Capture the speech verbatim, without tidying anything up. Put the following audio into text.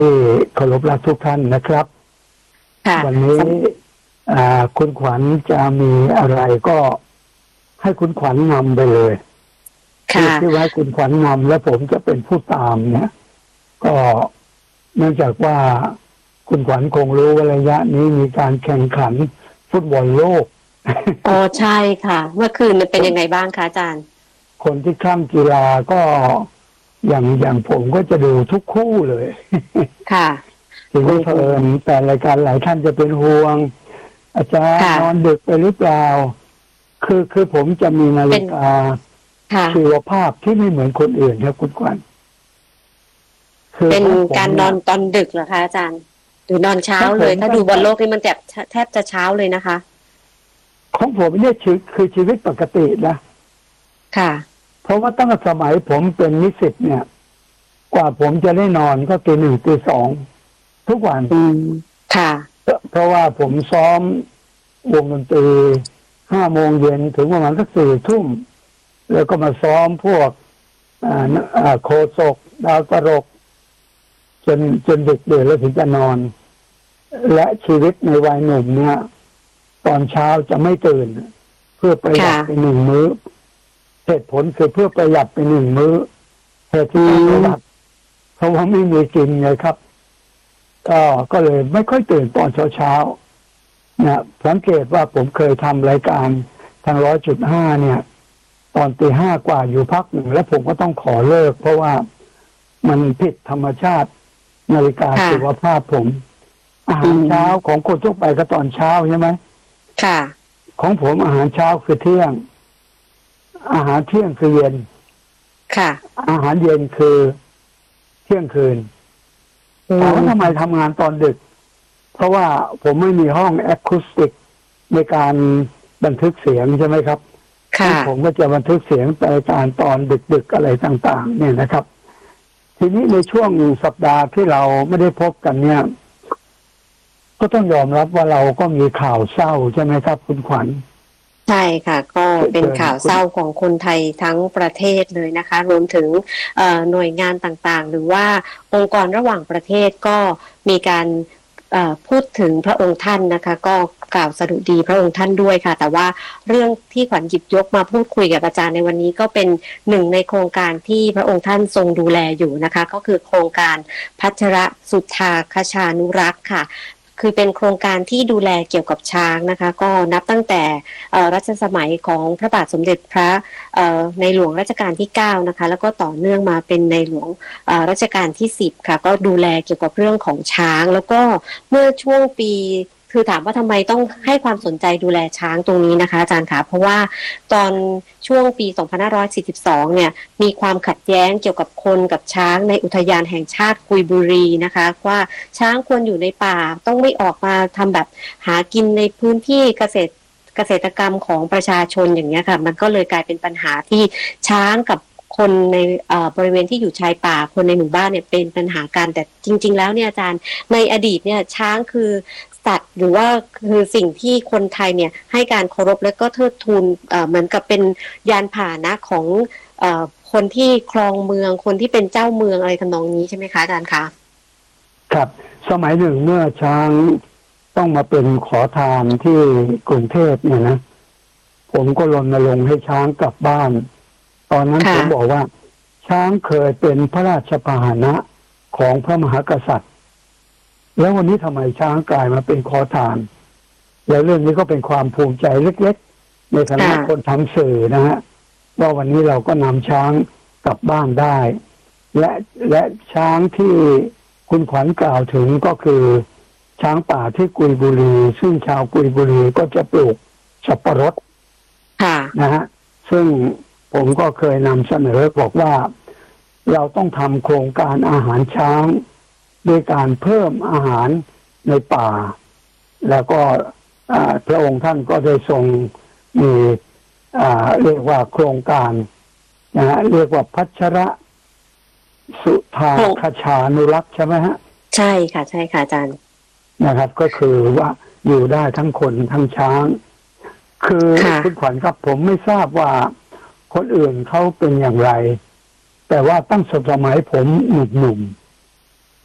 ที่เคารพรักทุกท่านนะครับวันนี้คุณขวัญจะมีอะไรก็ให้คุณขวัญนำไปเลยที่ที่ไว้คุณขวัญนำแล้วผมจะเป็นผู้ตามเนี่ยก็เนื่องจากว่าคุณขวัญคงรู้ว่าระยะนี้มีการแข่งขันฟุตบอลโลกอ๋อใช่ค่ะเมื่อคืนมันเป็นยังไงบ้างคะอาจารย์คนที่คลั่งกีฬาก็อย่างอย่างผมก็จะดูทุกคู่เลยค่ะถึงเพิ่มแต่รายการหลายท่านจะเป็นห่วงอาจารย์นอนดึกไปหรือเปล่าคือคือผมจะมีนาฬิกาชีวภาพที่ไม่เหมือนคนอื่นครับคุณขวัญเป็นการนอนตอนดึกเหรอคะอาจารย์หรือนอนเช้าเลยถ้าดูบอลโลกนี่มันแทบแทบจะเช้าเลยนะคะของผมเนี่ยคือชีวิตปกตินะค่ะเพราะว่าตั้งแต่สมัยผมเป็นนิสิตเนี่ยกว่าผมจะได้นอนก็ตีหนึ่งตีสองทุกวันค่ะเพราะว่าผมซ้อมวงดนตรีห้าโมงเย็นถึงประมาณสักสี่ทุ่มแล้วก็มาซ้อมพวกอ่าโคศกดาวตลกจนจนดึกเดือดแล้วถึงจะนอนและชีวิตในวัยหนุ่มเนี่ยตอนเช้าจะไม่ตื่นเพื่อประหยัดไปหนึ่งมื้อเหตุผลคือเพื่อประหยัดไปหนึ่งมื้อเหตุที่ประหยัดเพราะว่าไม่มีกินไงครับก็ก็เลยไม่ค่อยตื่นตอนเช้าเช้าเนี่ยสังเกตว่าผมเคยทำรายการทางร้อยจุดห้าเนี่ยตอนตีห้ากว่าอยู่พักหนึ่งแล้วผมก็ต้องขอเลิกเพราะว่ามันผิดธรรมชาตินาฬิกาสุขภาพผมอาหารเช้าของคนทั่วไปก็ตอนเช้าใช่ไหมค่ะของผมอาหารเช้าคือเที่ยงอาหารเที่ยงคือเย็นค่ะอาหารเย็นคือเที่ยงคืนถามว่าทำไมทำงานตอนดึกเพราะว่าผมไม่มีห้องแอคูสติกในการบันทึกเสียงใช่ไหมครับค่ะผมก็จะบันทึกเสียงรายการตอนดึกๆอะไรต่างๆเนี่ยนะครับทีนี้ในช่วงสัปดาห์ที่เราไม่ได้พบกันเนี่ยก็ต้องยอมรับว่าเราก็มีข่าวเศร้าใช่ไหมครับคุณขวัญใช่ค่ะก็เป็นข่าวเศร้าของคนไทยทั้งประเทศเลยนะคะรวมถึงหน่วยงานต่างๆหรือว่าองค์กรระหว่างประเทศก็มีการพูดถึงพระองค์ท่านนะคะก็กล่าวสดุดีพระองค์ท่านด้วยค่ะแต่ว่าเรื่องที่ขวัญหยิบยกมาพูดคุยกับอาจารย์ในวันนี้ก็เป็นหนึ่งในโครงการที่พระองค์ท่านทรงดูแลอยู่นะคะก็คือโครงการพัชรสุทธาคชานุรักษ์ค่ะคือเป็นโครงการที่ดูแลเกี่ยวกับช้างนะคะก็นับตั้งแต่รัชสมัยของพระบาทสมเด็จพระในหลวงรัชกาลที่เก้านะคะแล้วก็ต่อเนื่องมาเป็นในหลวงรัชกาลที่สิบค่ะก็ดูแลเกี่ยวกับเรื่องของช้างแล้วก็เมื่อช่วงปีคือถามว่าทำไมต้องให้ความสนใจดูแลช้างตรงนี้นะคะอาจารย์คะเพราะว่าตอนช่วงปีสองพันห้าร้อยสี่สิบสองเนี่ยมีความขัดแย้งเกี่ยวกับคนกับช้างในอุทยานแห่งชาติกุยบุรีนะคะว่าช้างควรอยู่ในป่าต้องไม่ออกมาทำแบบหากินในพื้นที่เกษตรเกษตรกรรมของประชาชนอย่างเงี้ยค่ะมันก็เลยกลายเป็นปัญหาที่ช้างกับคนในบริเวณที่อยู่ชายป่าคนในหมู่บ้านเนี่ยเป็นปัญหากันแต่จริงๆแล้วเนี่ยอาจารย์ในอดีตเนี่ยช้างคือสัตว์หรือว่าคือสิ่งที่คนไทยเนี่ยให้การเคารพและก็เทิดทูนเหมือนกับเป็นยานพาหนะของคนที่ครองเมืองคนที่เป็นเจ้าเมืองอะไรทำนองนี้ใช่ไหมคะอาจารย์คะครับสมัยหนึ่งเมื่อช้างต้องมาเป็นขอทานที่กรุงเทพเนี่ยนะผมก็รณรงค์ให้ช้างกลับบ้านตอนนั้นผมบอกว่าช้างเคยเป็นพระราชพาหนะของพระมหากษัตริย์แล้ววันนี้ทำไมช้างกลายมาเป็นขอทานแล้วเรื่องนี้ก็เป็นความภูมิใจเล็กๆในฐานะคนทำสื่อนะฮะว่าวันนี้เราก็นำช้างกลับบ้านได้และและช้างที่คุณขวัญกล่าวถึงก็คือช้างป่าที่กุยบุรีซึ่งชาวกุยบุรีก็จะปลูกสับปะรดนะฮะซึ่งผมก็เคยนำเสนอบอกว่าเราต้องทำโครงการอาหารช้างด้วยการเพิ่มอาหารในป่าแล้วก็พระองค์ท่านก็ได้ทรงมีเรียกว่าโครงการนะฮะเรียกว่าพัชรสุทธาคชานุรักษ์ใช่ไหมฮะใช่ค่ะใช่ค่ะอาจารย์นะครับก็คือว่าอยู่ได้ทั้งคนทั้งช้างคือคุณขวัญครับผมไม่ทราบว่าคนอื่นเขาเป็นอย่างไรแต่ว่าตั้งสมัยผมหนุ่มๆ